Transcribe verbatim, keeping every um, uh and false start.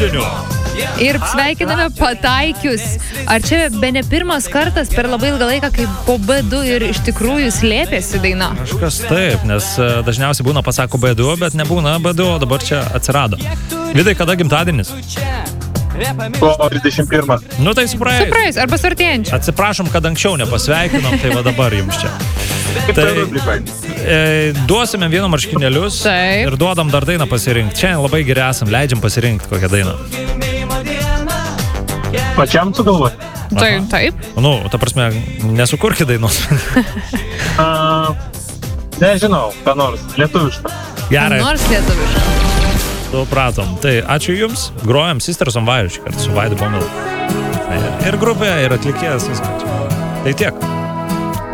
gimtadieniu. Ir sveikiname pataikius. Ar čia be ne pirmas kartas per labai ilgą laiką, kai po B du ir iš tikrųjų slėpėsi daina? Kažkas taip, nes dažniausiai būna pasako B du, bet nebūna B du, o dabar čia atsirado. Vidai, kada gimtadienis? Kovo trisdešimt pirmą. Nu tai supraėjus. Supraėjus, arba suartėjančių. Atsiprašom, kad anksčiau nepasveikinom, tai va dabar jums čia. Tai e, duosime vieno marškinėlius Taip. ir duodam dar dainą pasirinkti. Šiandien labai gerai esam, leidžiam pasirinkti kokią dainą. Pačiam sugalvoti? Taip, taip. Nu, ta prasme, nesukurki dainos. A, nežinau, ką nors, lietuvišką. Gerai, Nors lietuvišką. supratom. Tai ačiū jums, grojam Sisters on Fire šį kartą su Vaidu Pomilu. Ir grupė, ir atlikėjas, viskas. Tai tiek.